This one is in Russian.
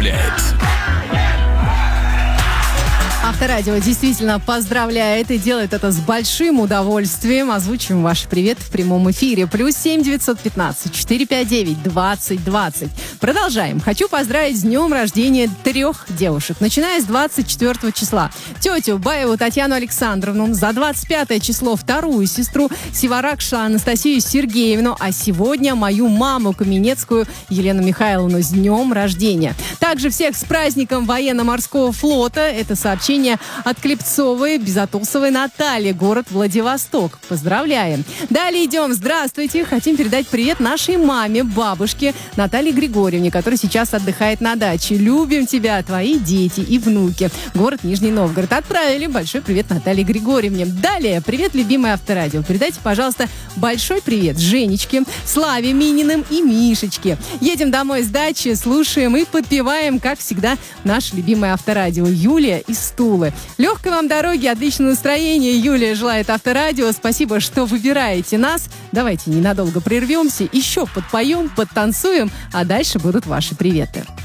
поздравляет. Авторадио действительно поздравляет и делает это с большим удовольствием. Озвучим ваш привет в прямом эфире. +7 915 459 20 20. Продолжаем. Хочу поздравить с днем рождения 3 девушек, начиная с 24 числа. Тетю Баеву Татьяну Александровну, за 25 число вторую сестру Сиваракша Анастасию Сергеевну, а сегодня мою маму Каменецкую Елену Михайловну с днем рождения. Также всех с праздником военно-морского флота. Это сообщение от Клепцовой Безотосовой Натальи, город Владивосток. Поздравляем. Далее идем. Здравствуйте. Хотим передать привет нашей маме, бабушке Наталье Григорьевне, которая сейчас отдыхает на даче. Любим тебя, твои дети и внуки. Город Нижний Новгород. Отправили большой привет Наталье Григорьевне. Далее. Привет, любимое Авторадио. Передайте, пожалуйста, большой привет Женечке, Славе Мининым и Мишечке. Едем домой с дачи, слушаем и подпеваем, как всегда, наше любимое Авторадио. Юлия из Тулы. Легкой вам дороги, отличного настроения. Юлия желает Авторадио. Спасибо, что выбираете нас. Давайте ненадолго прервемся, еще подпоем, подтанцуем, а дальше будут ваши приветы.